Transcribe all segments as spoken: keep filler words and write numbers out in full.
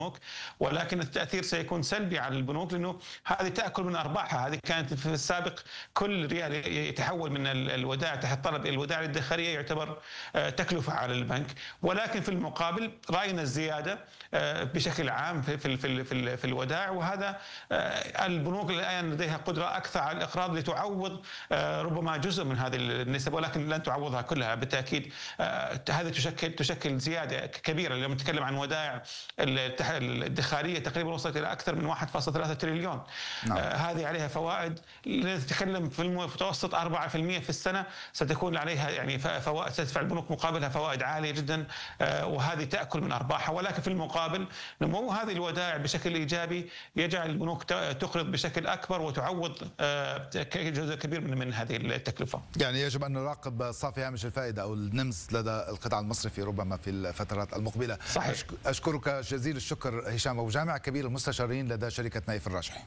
ولكن التأثير سيكون سلبي على البنوك، لأنه هذه تأكل من أرباحها. هذه كانت في السابق كل ريال يتحول من الودائع تحت طلب الودائع الادخارية يعتبر تكلفة على البنك، ولكن في المقابل رأينا الزيادة بشكل عام في في في في الودائع، وهذا البنوك الآن لديها قدرة أكثر على الإقراض لتعوض ربما جزء من هذه النسب، ولكن لن تعوضها كلها بالتأكيد. هذه تشكل تشكل زيادة كبيرة. لما نتكلم عن ودائع الادخارية تقريبا وصلت إلى أكثر من واحد فاصلة ثلاثة تريليون. نعم. آه هذه عليها فوائد نتكلم في المتوسط أربعة بالمئة في السنة، ستكون عليها يعني فوائد، تدفع البنوك مقابلها فوائد عالية جدا، آه وهذه تأكل من أرباحها. ولكن في المقابل نمو هذه الودائع بشكل إيجابي يجعل البنوك تقرض بشكل أكبر وتعوض آه جزء كبير من من هذه التكلفة. يعني يجب أن نراقب صافي هامش الفائدة أو النمس لدى القطاع المصرفي ربما في الفترات المقبلة. صحيح. أشكرك جزيل الشكر هشام أبو جامع، كبير المستشارين لدى شركة نايف الراجحي.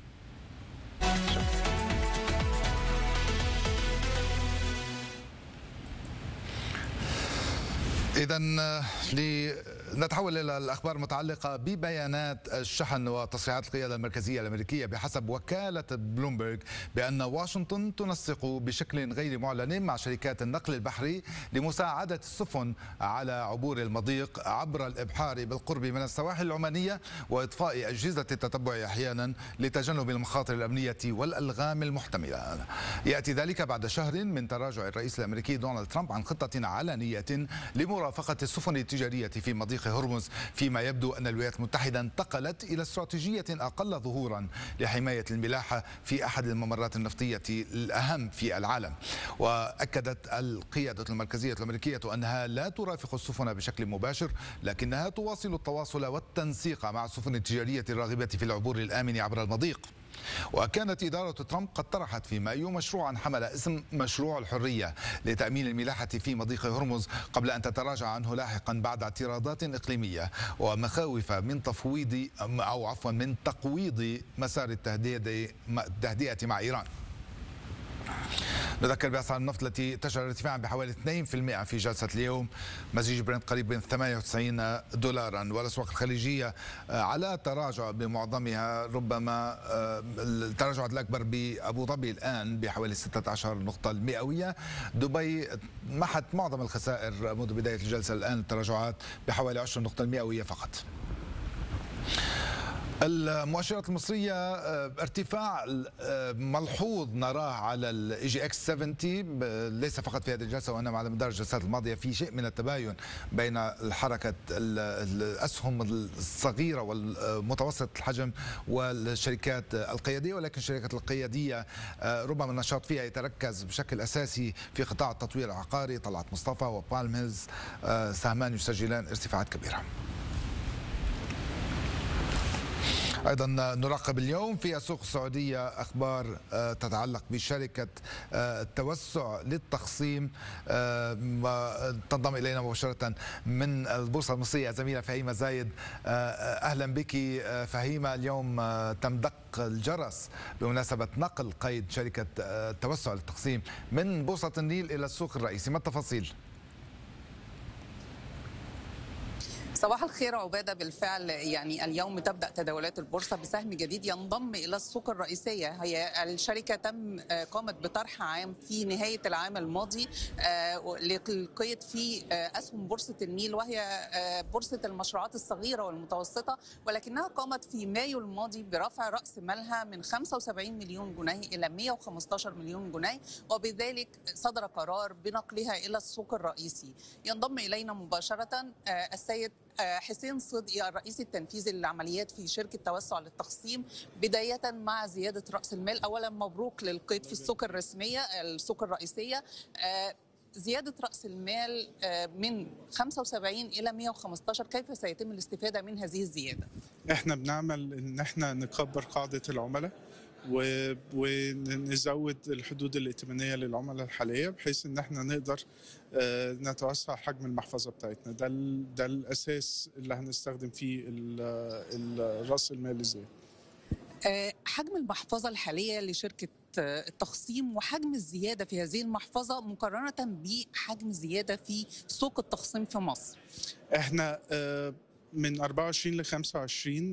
إذا لنتحول إلى الأخبار المتعلقة ببيانات الشحن وتصريحات القيادة المركزية الأمريكية بحسب وكالة بلومبرج بأن واشنطن تنسق بشكل غير معلن مع شركات النقل البحري لمساعدة السفن على عبور المضيق عبر الإبحار بالقرب من السواحل العمانية وإضفاء أجهزة التتبع أحيانا لتجنب المخاطر الأمنية والألغام المحتملة. يأتي ذلك بعد شهر من تراجع الرئيس الأمريكي دونالد ترامب عن خطة علنية لمرافقة السفن التجارية في مضيق هرمز، فيما يبدو أن الولايات المتحدة انتقلت إلى استراتيجية أقل ظهورا لحماية الملاحة في أحد الممرات النفطية الأهم في العالم. وأكدت القيادة المركزية الأمريكية أنها لا ترافق السفن بشكل مباشر، لكنها تواصل التواصل والتنسيق مع السفن التجارية الراغبة في العبور الآمن عبر المضيق. وكانت إدارة ترامب قد طرحت في مايو مشروعا حمل اسم مشروع الحرية لتأمين الملاحة في مضيق هرمز، قبل أن تتراجع عنه لاحقا بعد اعتراضات إقليمية ومخاوف من تفويض أو عفوا من تقويض مسار التهدئة مع إيران. نذكر بأسعار النفط التي تشهد ارتفاعا بحوالي اثنين بالمئة في جلسة اليوم، مزيج برنت قريب من ثمانية وتسعين دولارا، والأسواق الخليجية على تراجع بمعظمها، ربما التراجع الأكبر بأبو ظبي الآن بحوالي ستة عشر نقطة المئوية. دبي محت معظم الخسائر منذ بداية الجلسة، الآن التراجعات بحوالي عشر نقطة المئوية فقط. المؤشرات المصرية ارتفاع ملحوظ نراه على الاي جي اكس سبعين، ليس فقط في هذه الجلسة وإنما على مدار الجلسات الماضية في شيء من التباين بين الحركة الأسهم الصغيرة والمتوسط الحجم والشركات القيادية، ولكن الشركات القيادية ربما النشاط فيها يتركز بشكل أساسي في قطاع التطوير العقاري. طلعت مصطفى وبالم هيلز سهمان يسجلان ارتفاعات كبيرة. أيضا نراقب اليوم في السوق السعودية أخبار تتعلق بشركة التوسع للتخصيم. تنضم إلينا مباشرة من البورصة المصرية زميلة فهيمة زايد. أهلا بك فهيمة. اليوم تم دق الجرس بمناسبة نقل قيد شركة التوسع للتخصيم من بورصة النيل إلى السوق الرئيسي، ما التفاصيل؟ صباح الخير عبادة. بالفعل يعني اليوم تبدأ تداولات البورصة بسهم جديد ينضم إلى السوق الرئيسية. هي الشركة تم قامت بطرح عام في نهاية العام الماضي للقيد في أسهم بورصة النيل، وهي بورصة المشروعات الصغيرة والمتوسطة، ولكنها قامت في مايو الماضي برفع رأس مالها من خمسة وسبعين مليون جنيه إلى مئة وخمسة عشر مليون جنيه، وبذلك صدر قرار بنقلها إلى السوق الرئيسي. ينضم إلينا مباشرة السيد حسين صدقي الرئيس التنفيذي للعمليات في شركة توسع للتخصيم، بداية مع زيادة رأس المال. أولا مبروك للقيد في السوق الرسمية السوق الرئيسية. زيادة رأس المال من خمسة وسبعين إلى مئة وخمسة عشر، كيف سيتم الاستفادة من هذه الزيادة؟ احنا بنعمل ان احنا نكبر قاعدة العملاء ونزود الحدود الائتمانية للعملاء الحالية، بحيث ان احنا نقدر نتوسع حجم المحفظة بتاعتنا. ده ده الاساس اللي هنستخدم فيه راس المال الزيادة. حجم المحفظة الحالية لشركة التخصيم وحجم الزيادة في هذه المحفظة مقارنة بحجم الزيادة في سوق التخصيم في مصر. احنا من أربعة وعشرين ل خمسة وعشرين